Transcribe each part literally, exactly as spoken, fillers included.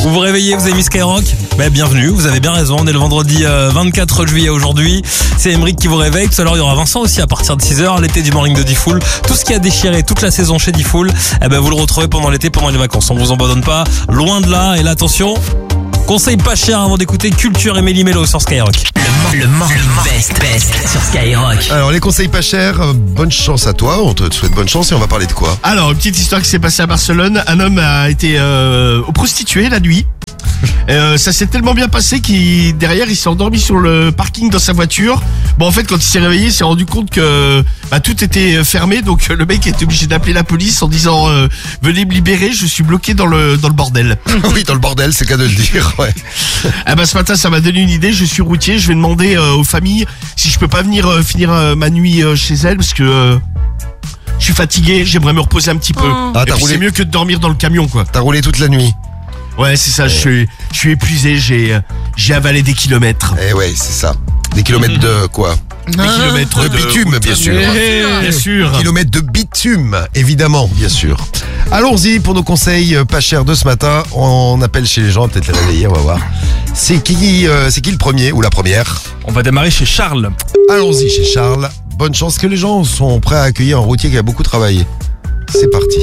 Vous vous réveillez, vous avez mis Skyrock ? Ben, bienvenue, vous avez bien raison, on est le vendredi euh, vingt-quatre juillet aujourd'hui. C'est Emeric qui vous réveille. Tout à l'heure, il y aura Vincent aussi à partir de six heures. L'été du morning de Diffoul. Tout ce qui a déchiré toute la saison chez Diffoul, eh ben, vous le retrouvez pendant l'été, pendant les vacances. On vous en abandonne pas, loin de là. Et là, attention, conseil pas cher avant d'écouter Culture et Méli Mélo sur Skyrock. Le morning best, best sur Skyrock. Alors les conseils pas chers, euh, bonne chance à toi, on te souhaite bonne chance et on va parler de quoi? Alors, une petite histoire qui s'est passée à Barcelone. Un homme a été euh, prostitué la nuit. Euh, ça s'est tellement bien passé qu'il derrière il s'est endormi sur le parking dans sa voiture. Bon, en fait, quand il s'est réveillé, il s'est rendu compte que bah, tout était fermé, donc le mec est obligé d'appeler la police en disant euh, venez me libérer, je suis bloqué dans le dans le bordel. Oui, dans le bordel, c'est le cas de le dire. Ouais. Ah bah ce matin, ça m'a donné une idée. Je suis routier, je vais demander euh, aux familles si je peux pas venir euh, finir euh, ma nuit euh, chez elles parce que euh, je suis fatigué, j'aimerais me reposer un petit peu. Ah, Et t'as puis roulé- c'est mieux que de dormir dans le camion, quoi. T'as roulé toute la nuit. Ouais, c'est ça. Je suis je suis épuisé. J'ai euh, j'ai avalé des kilomètres. Eh ouais, c'est ça. Des kilomètres de quoi? Des kilomètres De bitume, bien sûr. Bien sûr. Kilomètres de bitume, évidemment, bien sûr. Allons-y pour nos conseils euh, pas chers de ce matin. On appelle chez les gens, peut-être les réveiller, on va voir. C'est qui, euh, c'est qui le premier ou la première? On va démarrer chez Charles. Allons-y chez Charles. Bonne chance que les gens sont prêts à accueillir un routier qui a beaucoup travaillé. C'est parti.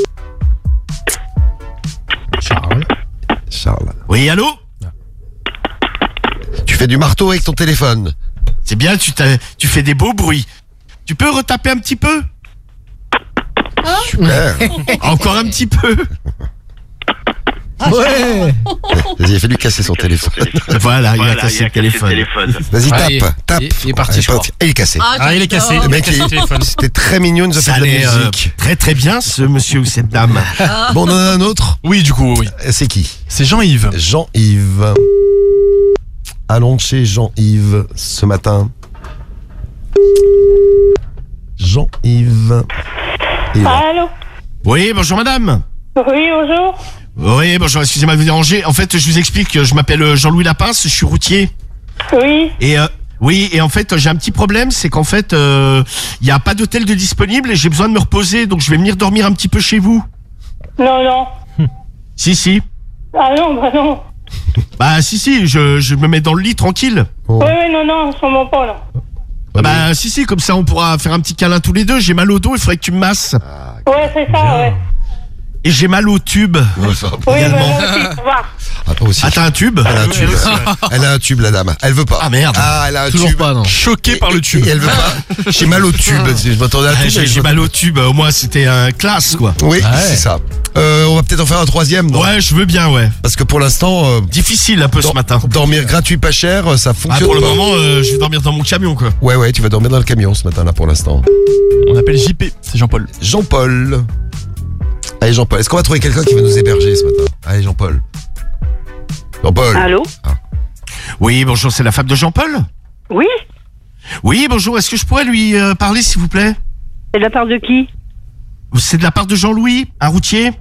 Charles. Charles. Oui, allô? Tu fais du marteau avec ton téléphone. C'est bien, tu t'as- tu fais des beaux bruits. Tu peux retaper un petit peu? Super. Encore un petit peu. Ouais. Vas-y, fais-lui casser son téléphone. Voilà, il a cassé le téléphone. Vas-y, Ah, tape, il- tape. il- il est parti, Ouais, je crois. Et il est cassé. Ah, il est cassé. Le mec, il- c'était très mignon, il nous a Ça fait de allait la euh, musique. très très bien, ce monsieur ou cette dame. Bon, on en a un autre. Oui, du coup, oui. C'est qui? C'est Jean-Yves. Jean-Yves. Allons chez Jean-Yves ce matin. Jean-Yves. Il est là. Allô? Oui, bonjour madame. Oui, bonjour. Oui, bonjour, excusez-moi de vous déranger. En fait, je vous explique, je m'appelle Jean-Louis Lapince, je suis routier. Oui. Et euh, oui, et en fait, j'ai un petit problème, c'est qu'en fait, il euh, n'y a pas d'hôtel de disponible et j'ai besoin de me reposer, donc je vais venir dormir un petit peu chez vous. Non, non. Si, si. Ah non, bah non. Bah si, si, je, je me mets dans le lit tranquille. Oh. Oui, oui, non, non, sûrement pas, là. Ah bah si, si, comme ça on pourra faire un petit câlin tous les deux. J'ai mal au dos, il faudrait que tu me masses. Ouais, c'est ça, ouais. Et j'ai mal au tube. Ouais, ça va pas. Oui, bah, Également. moi aussi, au revoir. Ah, toi aussi. Ah, t'as un tube? Elle a un tube. Elle a un tube, la dame. Elle veut pas. Ah, merde. Ah, elle a un Toujours tube. pas, non. Choqué par le tube. Et elle veut pas. J'ai mal au tube. Je m'attendais à Ah, tout. j'ai mais je j'ai mal au tube, au moins c'était un classe quoi. Oui, c'est ça. Euh, on va peut-être en faire un troisième, non? Ouais, je veux bien, ouais. Parce que pour l'instant, euh, Difficile un peu ce dor- matin. dormir gratuit pas cher, ça Ah, fonctionne pour le pas. moment, euh, je vais dormir dans mon camion quoi. Ouais, ouais, tu vas dormir dans le camion ce matin là pour l'instant. On appelle J P, c'est Jean-Paul. Jean-Paul. Allez Jean-Paul, est-ce qu'on va trouver quelqu'un qui va nous héberger ce matin? Allez Jean-Paul. Jean-Paul. Allô? Oui, bonjour, c'est la femme de Jean-Paul? Oui? Oui, bonjour, est-ce que je pourrais lui euh, parler s'il vous plaît? C'est de la part de qui? C'est de la part de Jean-Louis, un routier?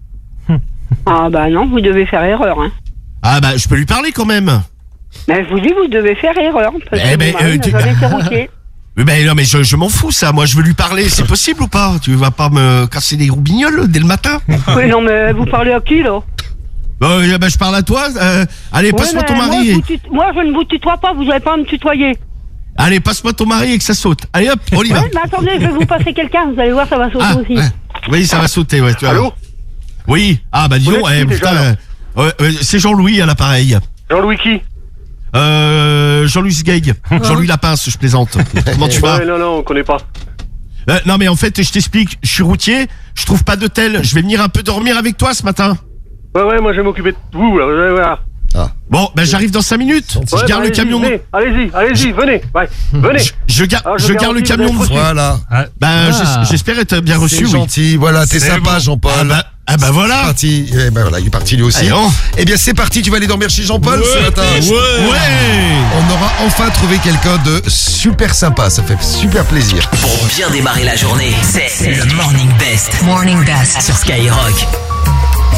Ah bah non, vous devez faire erreur, hein. Ah bah, je peux lui parler quand même. Mais je vous dis, vous devez faire erreur. Parce Eh que ben, mon mari euh, n'a tu- jamais été routier. Oui, ben non, mais je, je m'en fous ça, moi je veux lui parler, c'est possible ou pas? Tu vas pas me casser les roubignoles dès le matin? Oui, non, mais vous parlez à qui, là? Bon, eh ben, je parle à toi. Euh, allez, Ouais, passe-moi mais ton moi, mari. je et- vous tut- moi, je ne vous tutoie pas, vous n'avez pas à me tutoyer. Allez, passe-moi ton mari et que ça saute. Allez hop, on y va. Ouais, mais attendez, je vais vous passer quelqu'un, vous allez voir, ça va sauter Ah, aussi. ouais. Oui, ça va sauter, ouais. Tu vas Allô? voir. Oui. Ah, bah dis Vous donc, êtes eh, qui, déjà, putain. là euh, ouais, c'est Jean-Louis à l'appareil. Jean-Louis qui? Euh, Jean-Louis Sgeg. Jean-Louis Lapince, je plaisante. Comment tu vas? Ouais, non, non, on connaît pas. Euh, Non, mais en fait, je t'explique. Je suis routier, je trouve pas d'hôtel. Je vais venir un peu dormir avec toi ce matin. Ouais, ouais, moi je vais m'occuper de vous, là, ouais, voilà. Bon, ben j'arrive dans cinq minutes. Ouais, je garde bah, le allez-y, camion. venez, Allez-y, allez-y, venez, ouais, venez. Je, je, gar- Ah, je je garde le garantis, camion. vous êtes reçu. Voilà. Ben, Ah. j'es- j'espère être bien reçu, C'est oui. gentil. Voilà, t'es C'est sympa bon. Jean-Paul. Ah bah, ah bah voilà. Parti. Eh ben voilà, il est parti lui aussi. Allez, on. Eh bien c'est parti, tu vas aller dormir chez Jean-Paul ce matin. Ouais. On aura enfin trouvé quelqu'un de super sympa, ça fait super plaisir. Pour bien démarrer la journée, c'est le morning best Morning Best. sur Skyrock.